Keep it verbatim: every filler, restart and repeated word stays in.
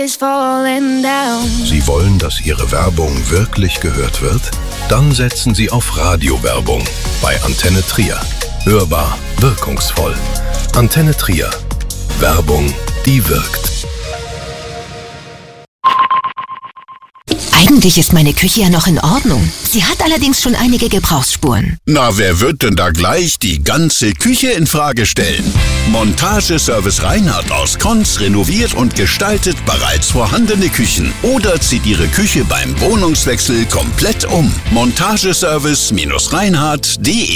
is falling down. Sie wollen, dass Ihre Werbung wirklich gehört wird? Dann setzen Sie auf Radiowerbung bei Antenne Trier. Hörbar, wirkungsvoll. Antenne Trier. Werbung, die wirkt. Eigentlich ist meine Küche ja noch in Ordnung. Sie hat allerdings schon einige Gebrauchsspuren. Na, wer wird denn da gleich die ganze Küche in Frage stellen? Montageservice Reinhardt aus Konz renoviert und gestaltet bereits vorhandene Küchen oder zieht Ihre Küche beim Wohnungswechsel komplett um. Montageservice Reinhardt punkt de